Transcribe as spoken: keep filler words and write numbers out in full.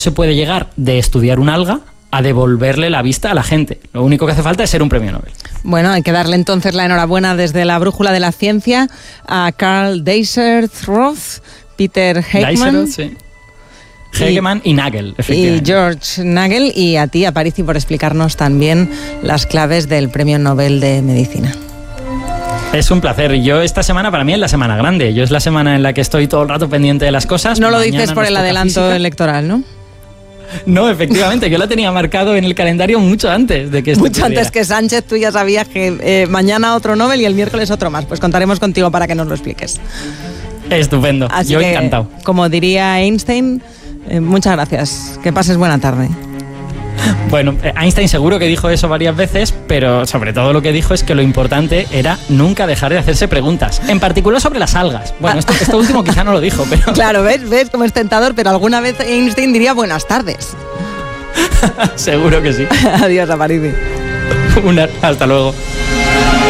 se puede llegar de estudiar un alga a devolverle la vista a la gente. Lo único que hace falta es ser un premio Nobel. Bueno, hay que darle entonces la enhorabuena desde la brújula de la ciencia a Karl Deisseroth, Peter Hegemann, sí. Hegemann y, y Nagel, y George Nagel, y a ti, Aparici, por explicarnos también las claves del Premio Nobel de Medicina. Es un placer. Yo esta semana para mí es la semana grande. Yo es la semana en la que estoy todo el rato pendiente de las cosas. No lo Mañana dices por el adelanto física. electoral, ¿no? No, efectivamente, yo la tenía marcado en el calendario mucho antes de que esto Mucho ocurriera. Antes que Sánchez, tú ya sabías que eh, mañana otro Nobel y el miércoles otro más. Pues contaremos contigo para que nos lo expliques. Estupendo, Así yo que, encantado. Como diría Einstein, eh, muchas gracias. Que pases buena tarde. Bueno, Einstein seguro que dijo eso varias veces, pero sobre todo lo que dijo es que lo importante era nunca dejar de hacerse preguntas, en particular sobre las algas. Bueno, esto, esto último quizá no lo dijo, pero... Claro, ¿ves? ¿Ves cómo es tentador? Pero alguna vez Einstein diría buenas tardes. Seguro que sí. Adiós, Aparici. Una, hasta luego.